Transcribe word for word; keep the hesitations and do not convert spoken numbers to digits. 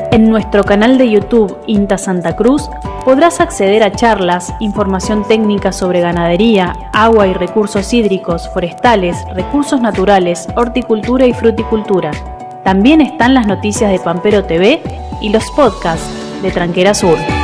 En nuestro canal de YouTube INTA Santa Cruz podrás acceder a charlas, información técnica sobre ganadería, agua y recursos hídricos, forestales, recursos naturales, horticultura y fruticultura. También están las noticias de Pampero T V y los podcasts de Tranquera Sur.